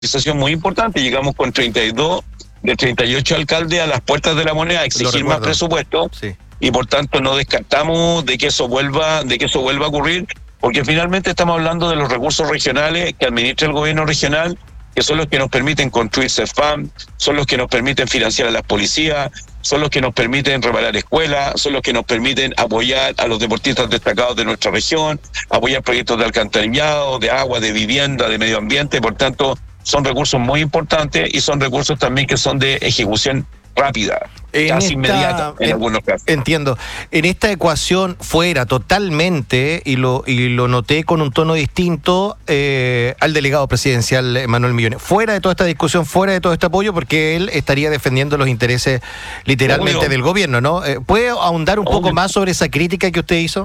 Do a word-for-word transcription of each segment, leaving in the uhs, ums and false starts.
movilización muy importante, llegamos con treinta y dos de treinta y ocho alcaldes a las puertas de la moneda a exigir más presupuesto, sí. Y por tanto no descartamos de que eso vuelva, de que eso vuelva a ocurrir, porque finalmente estamos hablando de los recursos regionales que administra el gobierno regional, que son los que nos permiten construir CEFAM, son los que nos permiten financiar a las policías, son los que nos permiten reparar escuelas, son los que nos permiten apoyar a los deportistas destacados de nuestra región, apoyar proyectos de alcantarillado, de agua, de vivienda, de medio ambiente. Por tanto, son recursos muy importantes y son recursos también que son de ejecución rápida, en casi esta, inmediata en, en algunos casos. Entiendo. En esta ecuación fuera totalmente, y lo y lo noté con un tono distinto eh, al delegado presidencial Manuel Millones, fuera de toda esta discusión, fuera de todo este apoyo, porque él estaría defendiendo los intereses literalmente Obvio. del gobierno, ¿no? Eh, ¿Puede ahondar un Obvio. poco más sobre esa crítica que usted hizo?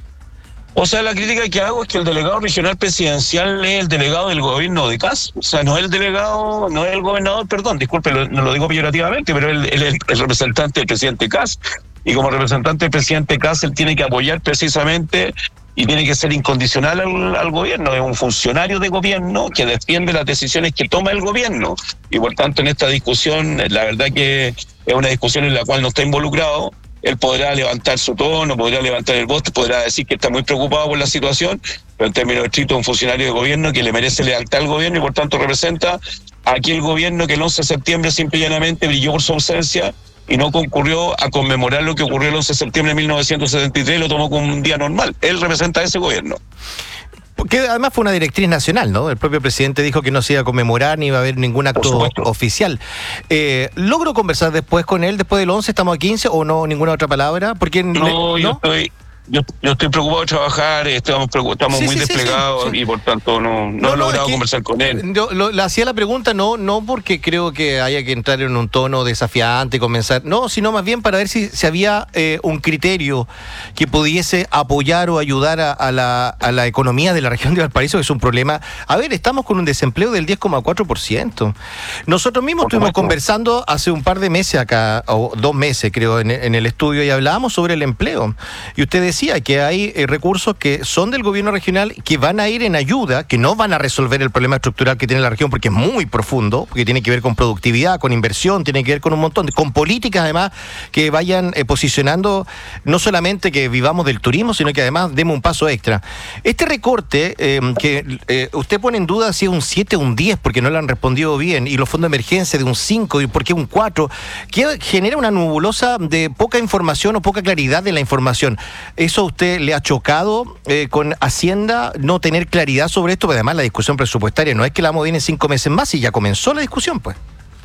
O sea, la crítica que hago es que el delegado regional presidencial es el delegado del gobierno de C A S. O sea, no es el delegado, no es el gobernador, perdón, disculpe, lo, no lo digo peyorativamente, pero él es el, el representante del presidente C A S. Y como representante del presidente C A S, él tiene que apoyar precisamente y tiene que ser incondicional al, al gobierno. Es un funcionario de gobierno que defiende las decisiones que toma el gobierno. Y por tanto, en esta discusión, la verdad que es una discusión en la cual no está involucrado. Él podrá levantar su tono, podrá levantar el voto, podrá decir que está muy preocupado por la situación, pero en términos estrictos es un funcionario de gobierno que le merece lealtad al gobierno y por tanto representa a aquel gobierno que el once de septiembre simple y llanamente brilló por su ausencia y no concurrió a conmemorar lo que ocurrió el once de septiembre de mil novecientos setenta y tres y lo tomó como un día normal. Él representa a ese gobierno. Porque además fue una directriz nacional, ¿no? El propio presidente dijo que no se iba a conmemorar ni iba a haber ningún acto oficial. Eh, ¿Logro conversar después con él, después del once, estamos a quince, o no, ninguna otra palabra? Porque no, le, ¿no? yo estoy... Yo, yo estoy preocupado de trabajar, estamos, estamos sí, muy sí, desplegados sí, sí, sí. y por tanto no, no, no he logrado es que, conversar con él. Yo lo, le hacía la pregunta no no porque creo que haya que entrar en un tono desafiante, comenzar, no, sino más bien para ver si, si había eh, un criterio que pudiese apoyar o ayudar a, a, la, a la economía de la región de Valparaíso, que es un problema. A ver, estamos con un desempleo del diez coma cuatro por ciento. Nosotros mismos estuvimos conversando hace un par de meses acá, o dos meses creo, en, en el estudio, y hablábamos sobre el empleo. Y ustedes decía que hay eh, recursos que son del gobierno regional que van a ir en ayuda, que no van a resolver el problema estructural que tiene la región porque es muy profundo, porque tiene que ver con productividad, con inversión, tiene que ver con un montón, de, con políticas además que vayan eh, posicionando no solamente que vivamos del turismo, sino que además demos un paso extra. Este recorte eh, que eh, usted pone en duda si es un siete o un diez porque no le han respondido bien, y los fondos de emergencia de un cinco y por qué un cuatro, que genera una nebulosa de poca información o poca claridad de la información. ¿Eso a usted le ha chocado eh, con Hacienda no tener claridad sobre esto? Pero además la discusión presupuestaria no es que la vamos bien en cinco meses más y ya comenzó la discusión, pues.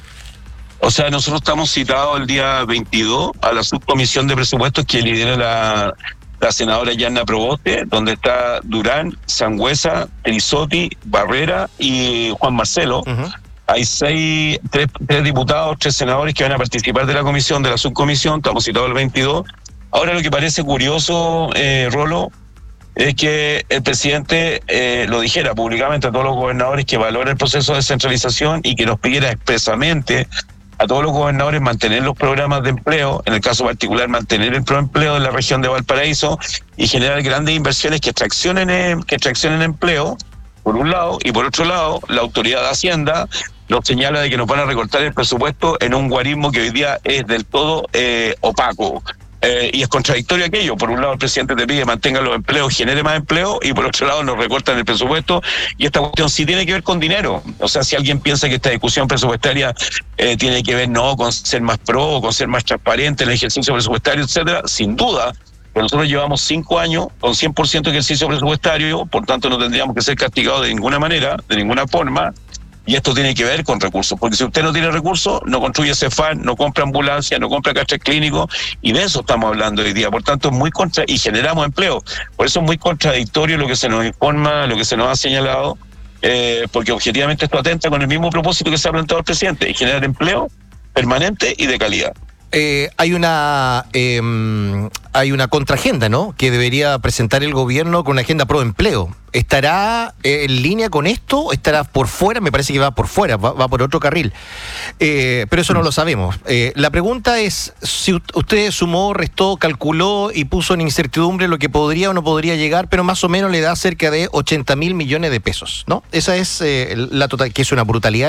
O sea, nosotros estamos citados el día veintidós a la subcomisión de presupuestos que lidera la, la senadora Yanna Proboste, donde está Durán, Sangüesa, Elizotti, Barrera y Juan Marcelo. Uh-huh. Hay seis, tres, tres diputados, tres senadores que van a participar de la comisión, de la subcomisión. Estamos citados el veintidós. Ahora lo que parece curioso, eh, Rolo, es que el presidente eh, lo dijera públicamente a todos los gobernadores que valora el proceso de descentralización y que nos pidiera expresamente a todos los gobernadores mantener los programas de empleo, en el caso particular mantener el proempleo de la región de Valparaíso y generar grandes inversiones que extraccionen, eh, que extraccionen empleo, por un lado, y por otro lado, la autoridad de Hacienda nos señala de que nos van a recortar el presupuesto en un guarismo que hoy día es del todo eh, opaco. Eh, y es contradictorio aquello. Por un lado el presidente te pide mantenga los empleos, genere más empleo, y por otro lado nos recortan el presupuesto, y esta cuestión sí tiene que ver con dinero. O sea, si alguien piensa que esta discusión presupuestaria eh, tiene que ver no con ser más pro, con ser más transparente en el ejercicio presupuestario, etcétera, sin duda. Pero nosotros llevamos cinco años con cien por ciento de ejercicio presupuestario, por tanto no tendríamos que ser castigados de ninguna manera, de ninguna forma. Y esto tiene que ver con recursos, porque si usted no tiene recursos, no construye CEFAM, no compra ambulancia, no compra castres clínicos, y de eso estamos hablando hoy día. Por tanto, es muy contra y generamos empleo. Por eso es muy contradictorio lo que se nos informa, lo que se nos ha señalado, eh, porque objetivamente esto atenta con el mismo propósito que se ha planteado el presidente, y generar empleo permanente y de calidad. Eh, hay una eh, hay una contraagenda, ¿no? Que debería presentar el gobierno con una agenda pro empleo. ¿Estará eh, en línea con esto? ¿Estará por fuera? Me parece que va por fuera, va, va por otro carril. Eh, pero eso no lo sabemos. Eh, la pregunta es si usted sumó, restó, calculó y puso en incertidumbre lo que podría o no podría llegar, pero más o menos le da cerca de ochenta mil millones de pesos, ¿no? Esa es eh, la total, que es una brutalidad.